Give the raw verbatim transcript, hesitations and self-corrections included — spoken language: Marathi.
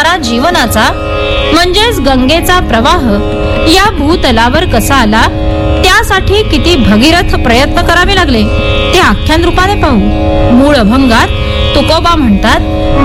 वाहणारा जीवनाचा म्हणजेच गंगेचा प्रवाह या भूतलावर कसा आला, त्यासाठी किती भगीरथ प्रयत्न करावे लागले ते आख्यान रूपाने पाहू. मूळ अभंगात तुकोबा म्हणतात,